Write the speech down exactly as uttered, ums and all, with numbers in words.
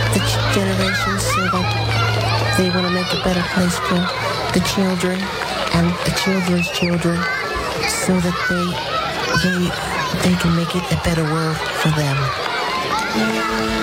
the ch- generations so that they want to make a better place for the children and the children's children so that they they they can make it a better world for them.